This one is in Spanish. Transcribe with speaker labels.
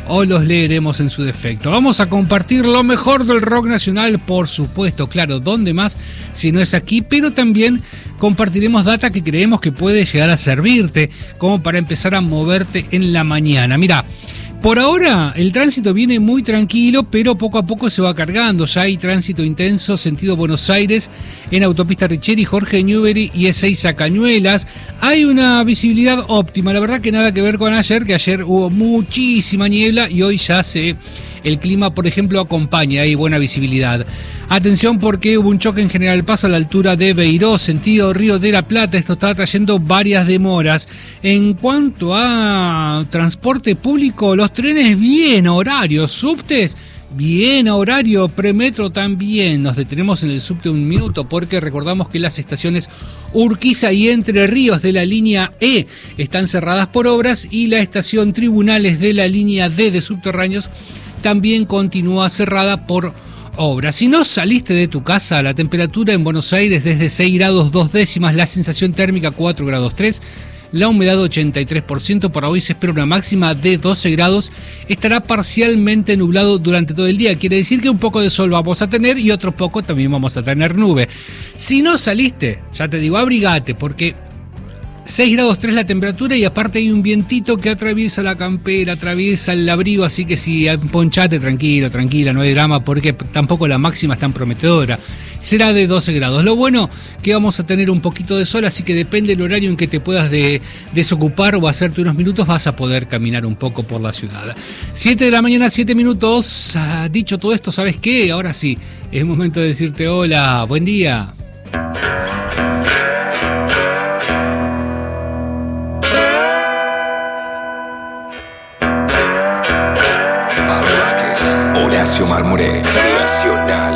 Speaker 1: o los leeremos en su defecto. Vamos a compartir lo mejor del rock nacional, por supuesto, claro, ¿dónde más si no es aquí? Pero también compartiremos data que creemos que puede llegar a servirte como para empezar a moverte en la mañana. Mirá, por ahora el tránsito viene muy tranquilo, pero poco a poco se va cargando. Ya hay tránsito intenso sentido Buenos Aires en autopista Richeri, Jorge Newbery y E6 a Cañuelas. Hay una visibilidad óptima, la verdad que nada que ver con ayer, que ayer hubo muchísima niebla y hoy ya el clima, por ejemplo, acompaña, hay buena visibilidad. Atención porque hubo un choque en General Paz a la altura de Beiró, sentido Río de la Plata. Esto está trayendo varias demoras. En cuanto a transporte público, los trenes bien horarios, subtes bien a horario, premetro también. Nos detenemos en el subte un minuto porque recordamos que las estaciones Urquiza y Entre Ríos de la línea E están cerradas por obras y la estación Tribunales de la línea D de subterráneos también continúa cerrada por obras. Si no saliste de tu casa, la temperatura en Buenos Aires desde 6 grados 2 décimas, la sensación térmica 4 grados 3, la humedad 83%, para hoy se espera una máxima de 12 grados, estará parcialmente nublado durante todo el día, quiere decir que un poco de sol vamos a tener y otro poco también vamos a tener nube. Si no saliste, ya te digo, abrigate porque 6 grados 3 la temperatura y aparte hay un vientito que atraviesa la campera, atraviesa el abrigo, así que si ponchate tranquilo, tranquila, no hay drama porque tampoco la máxima es tan prometedora. Será de 12 grados. Lo bueno que vamos a tener un poquito de sol, así que depende del horario en que te puedas desocupar o hacerte unos minutos, vas a poder caminar un poco por la ciudad. 7 de la mañana, 7 minutos. Dicho todo esto, ¿sabes qué? Ahora sí, es momento de decirte hola, buen día.
Speaker 2: Horacio Marmurek, Nacional.